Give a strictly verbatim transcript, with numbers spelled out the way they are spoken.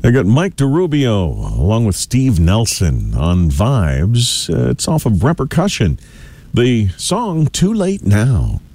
I got Mike DeRubio along with Steve Nelson on Vibes. Uh, it's off of Repercussion. The song Too Late Now.